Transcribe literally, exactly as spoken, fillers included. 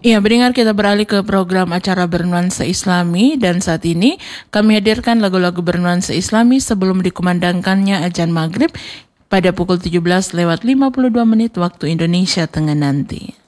Iya, pendengar, kita beralih ke program acara bernuansa Islami dan saat ini kami hadirkan lagu-lagu bernuansa Islami sebelum dikumandangkannya azan maghrib pada pukul tujuh belas lewat lima puluh dua menit waktu Indonesia Tengah nanti.